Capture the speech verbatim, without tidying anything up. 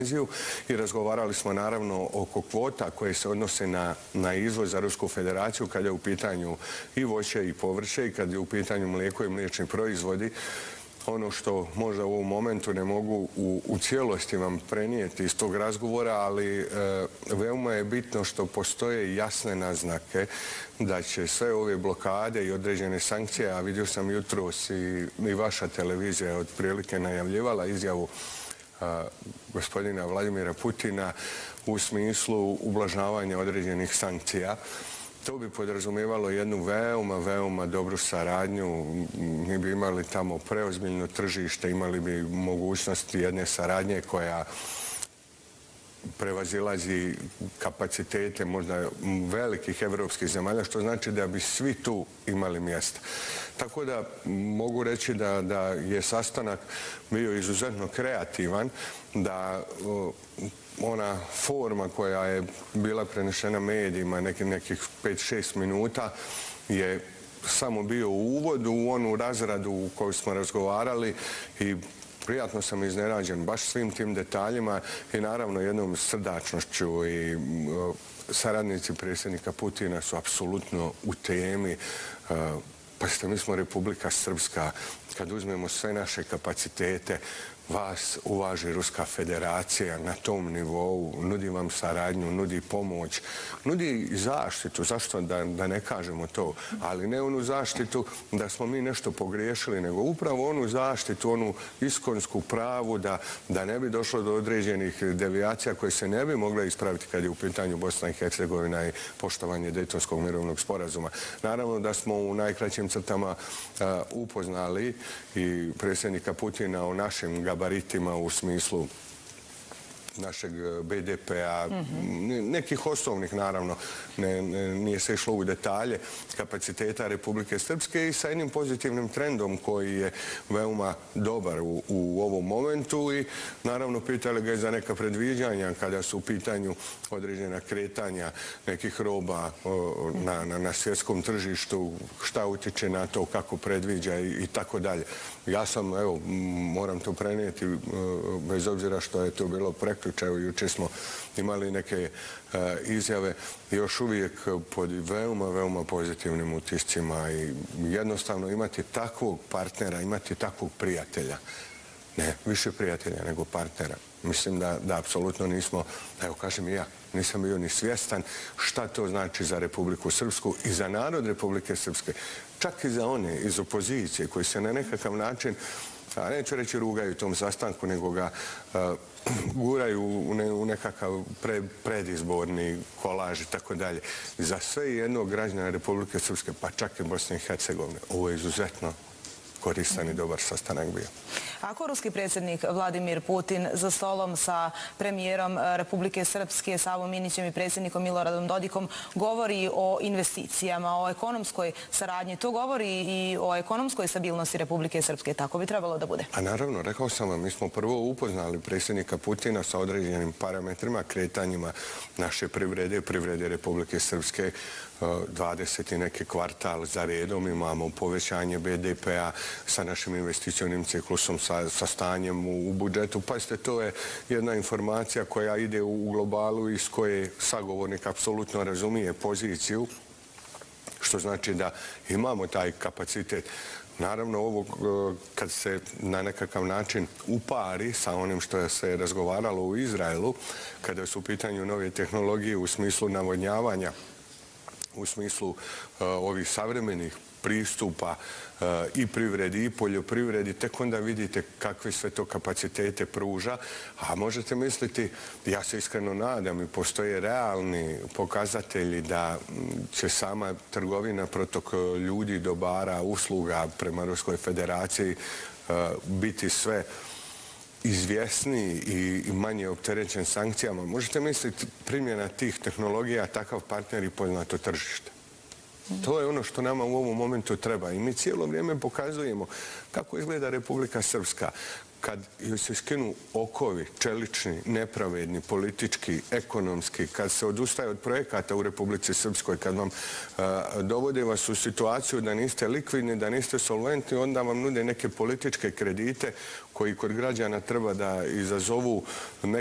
i razgovarali smo naravno oko kvota koje se odnose na, na izvoz za Rusku federaciju kad je u pitanju i voće i povrće i kad je u pitanju mlijeko i mliječni proizvodi. Ono što možda u ovom momentu ne mogu u, u cijelosti vam prenijeti iz tog razgovora, ali e, veoma je bitno što postoje jasne naznake da će sve ove blokade i određene sankcije, a vidio sam jutros i, i vaša televizija je otprilike najavljivala izjavu a, gospodina Vladimira Putina u smislu ublažavanja određenih sankcija. To bi podrazumijevalo jednu veoma, veoma dobru saradnju. Mi bi imali tamo preozbiljno tržište, imali bi mogućnosti jedne saradnje koja prevazilazi kapacitete možda velikih evropskih zemalja, što znači da bi svi tu imali mjesta. Tako da mogu reći da, da je sastanak bio izuzetno kreativan, da ona forma koja je bila prenešena medijima nekih, nekih pet šest minuta je samo bio u uvodu u onu razradu u kojoj smo razgovarali i prijatno sam iznenađen baš svim tim detaljima i naravno jednom srdačnošću i saradnici predsjednika Putina su apsolutno u temi. Pa ste, mi smo Republika Srpska, kad uzmemo sve naše kapacitete, vas uvaži Ruska federacija na tom nivou, nudi vam saradnju, nudi pomoć, nudi zaštitu, zašto da, da ne kažemo to, ali ne onu zaštitu da smo mi nešto pogriješili, nego upravo onu zaštitu, onu iskonsku pravu da, da ne bi došlo do određenih devijacija koje se ne bi mogle ispraviti kad je u pitanju Bosna i Hercegovina i poštovanje Dejtonskog mirovnog sporazuma. Naravno da smo u najkraćim crtama uh, upoznali i predsjednika Putina o našim gabaritima u smislu našeg be de pea, nekih osnovnih, naravno, ne, ne, nije se išlo u detalje, kapaciteta Republike Srpske i sa jednim pozitivnim trendom koji je veoma dobar u, u ovom momentu i naravno pitali ga je za neka predviđanja kada su u pitanju određena kretanja nekih roba o, na, na, na svjetskom tržištu, šta utječe na to, kako predviđa i, i tako dalje. Ja sam, evo, moram to prenijeti, bez obzira što je to bilo prekjuče, evo, juče smo imali neke uh, izjave, još uvijek pod veoma, veoma pozitivnim utiscima i jednostavno imati takvog partnera, imati takvog prijatelja, ne, više prijatelja nego partnera. Mislim da, da apsolutno nismo, evo kažem i ja, nisam bio ni svjestan šta to znači za Republiku Srpsku i za narod Republike Srpske. Čak i za one iz opozicije koji se na nekakav način, a neću reći rugaju u tom sastanku, nego ga uh, guraju u, ne, u nekakav pre, predizborni kolaž i tako dalje. Za sve jednog građana Republike Srpske, pa čak i Bosne i Hercegovine, ovo je izuzetno koristan i dobar sastanak bio. Ako ruski predsjednik Vladimir Putin za stolom sa premijerom Republike Srpske Savom Minićem i predsjednikom Miloradom Dodikom govori o investicijama, o ekonomskoj saradnji, to govori i o ekonomskoj stabilnosti Republike Srpske. Tako bi trebalo da bude. A naravno, rekao sam vam, mi smo prvo upoznali predsjednika Putina sa određenim parametrima, kretanjima naše privrede, privrede Republike Srpske, dvadeset i neki kvartal za redom imamo povećanje be de pea sa našim investicionim ciklusom, sa, sa stanjem u, u budžetu. Pazite, to je jedna informacija koja ide u globalu iz koje sagovornik apsolutno razumije poziciju, što znači da imamo taj kapacitet. Naravno, ovo kad se na nekakav način upari sa onim što se razgovaralo u Izraelu, kada su u pitanju nove tehnologije u smislu navodnjavanja, u smislu uh, ovih savremenih pristupa uh, i privredi i poljoprivredi, tek onda vidite kakve sve to kapacitete pruža. A možete misliti, ja se iskreno nadam i postoje realni pokazatelji da će sama trgovina, protok ljudi, dobara, usluga prema Ruskoj federaciji uh, biti sve izvjesniji i manje opterećen sankcijama. Možete misliti primjena tih tehnologija, takav partner i poznato tržište. To je ono što nama u ovom momentu treba i mi cijelo vrijeme pokazujemo kako izgleda Republika Srpska. Kad joj se skinu okovi, čelični, nepravedni, politički, ekonomski, kad se odustaje od projekata u Republici Srpskoj, kad vam uh, dovode vas u situaciju da niste likvidni, da niste solventni, onda vam nude neke političke kredite koji kod građana treba da izazovu neke